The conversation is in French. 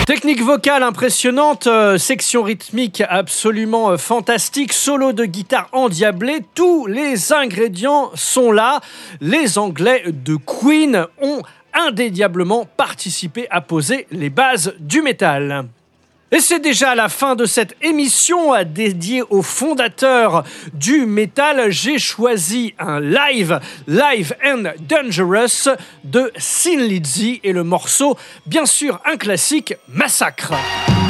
Technique vocale impressionnante, section rythmique absolument fantastique, solo de guitare endiablé, tous les ingrédients sont là. Les Anglais de Queen ont indéniablement participé à poser les bases du métal. Et c'est déjà la fin de cette émission dédiée aux fondateurs du métal. J'ai choisi un live and Dangerous de Thin Lizzy et le morceau, bien sûr, un classique, Massacre.